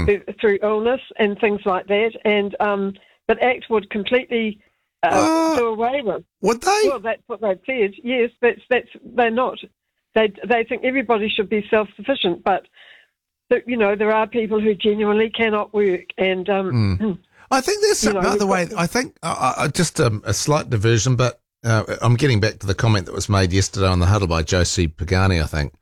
through illness and things like that, and but ACT would completely do away with. Would they? Well, that's what they've said. Yes, they're not. They think everybody should be self-sufficient, but there are people who genuinely cannot work, and I think there's some, by the way, I think just a slight diversion, but I'm getting back to the comment that was made yesterday on the huddle by Josie Pagani, I think,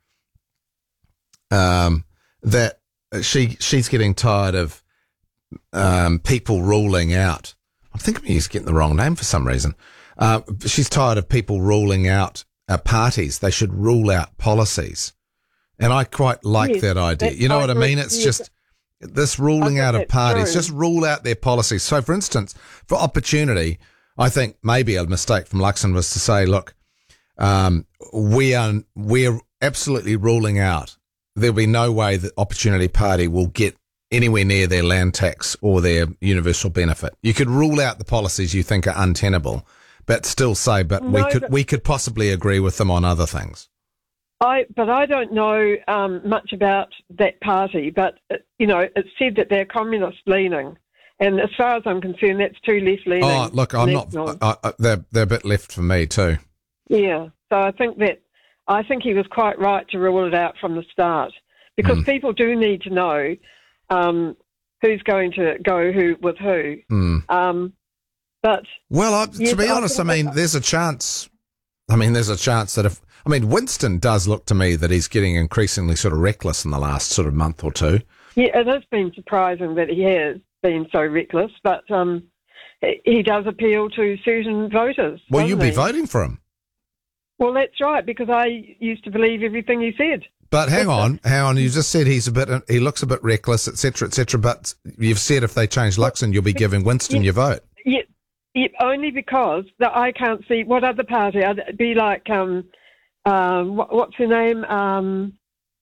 that she's getting tired of people ruling out. I'm thinking he's getting the wrong name for some reason. She's tired of people ruling out parties. They should rule out policies. And I quite like that idea. You know what I mean? It's just this ruling out of parties. Just rule out their policies. So, for instance, for Opportunity, I think maybe a mistake from Luxon was to say, look, we're absolutely ruling out. There'll be no way that Opportunity Party will get anywhere near their land tax or their universal benefit. You could rule out the policies you think are untenable, but still say, we could possibly agree with them on other things. But I don't know much about that party, but, it's said that they're communist leaning. And as far as I'm concerned, that's too left leaning. Oh, look, I'm not. They're a bit left for me too. Yeah, so I think he was quite right to rule it out from the start, because people do need to know who's going to go with who. But to be honest, there's a chance. There's a chance that Winston does look to me that he's getting increasingly sort of reckless in the last sort of month or two. Yeah, it has been surprising that he has been so reckless, but he does appeal to certain voters. Well, you'll be voting for him. Well, that's right, because I used to believe everything he said. But hang on. You just said he looks a bit reckless, etc., etc. But you've said if they change Luxon, you'll be giving Winston your vote. Yeah, only because I can't see what other party. I'd be like, what's her name?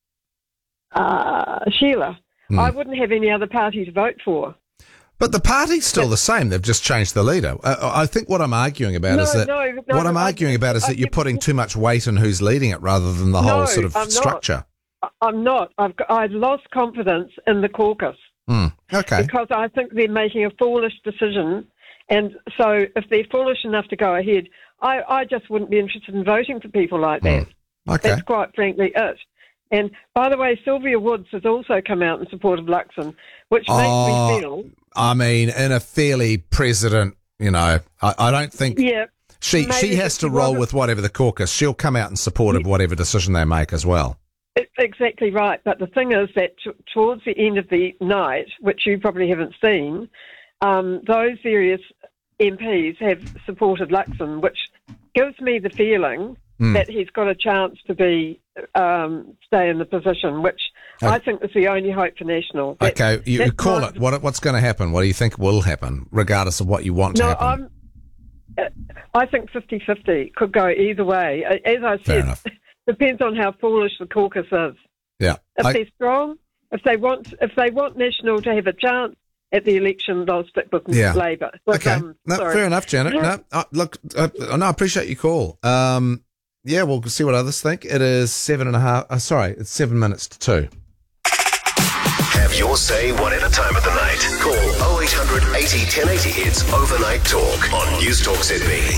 Sheila. I wouldn't have any other party to vote for. But the party's still the same. They've just changed the leader. I think what I'm arguing about is that you're putting too much weight on who's leading it rather than the whole sort of structure. I'm not. I've lost confidence in the caucus. Okay. Because I think they're making a foolish decision. And so if they're foolish enough to go ahead, I just wouldn't be interested in voting for people like that. Okay. That's quite frankly it. And by the way, Sylvia Woods has also come out in support of Luxon, which makes me feel... in a fairly president, I don't think... Yeah. She has to roll with whatever the caucus. She'll come out in support of whatever decision they make as well. Exactly right. But the thing is that towards the end of the night, which you probably haven't seen, those various MPs have supported Luxon, which gives me the feeling that he's got a chance to stay in the position, which I think is the only hope for National. Okay, you call it. What's going to happen? What do you think will happen, regardless of what you want to happen? I think 50-50 could go either way. As I said, depends on how foolish the caucus is. Yeah. If they're strong, if they want National to have a chance at the election, they'll stick with Labour. Okay. Fair enough, Janet. I appreciate your call. We'll see what others think. It is 7:30. It's 7 minutes to 2. Have your say whatever time of the night. Call 0800 80 1080. It's Overnight Talk on News Talk ZB.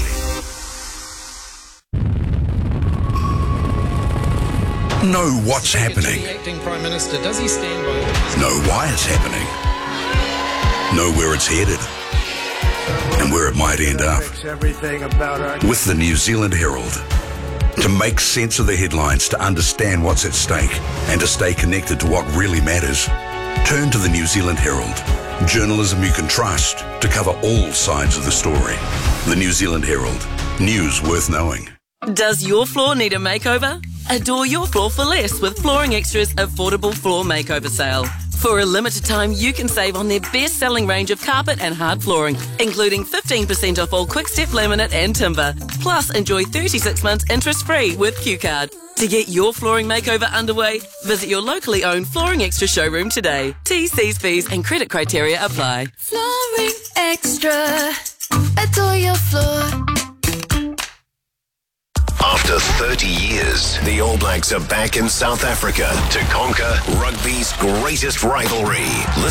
Know what's happening. The acting Prime Minister, does he stand by it? Know why it's happening. Know where it's headed. And where it might end up. With the New Zealand Herald. To make sense of the headlines, to understand what's at stake, and to stay connected to what really matters, turn to the New Zealand Herald. Journalism you can trust to cover all sides of the story. The New Zealand Herald. News worth knowing. Does your floor need a makeover? Adore your floor for less with Flooring Extra's affordable floor makeover sale. For a limited time, you can save on their best-selling range of carpet and hard flooring, including 15% off all Quick-Step laminate and timber. Plus, enjoy 36 months interest-free with Q-Card. To get your flooring makeover underway, visit your locally owned Flooring Extra showroom today. T's, C's, V's and credit criteria apply. Flooring Extra. Adore your floor. After 30 years, the All Blacks are back in South Africa to conquer rugby's greatest rivalry.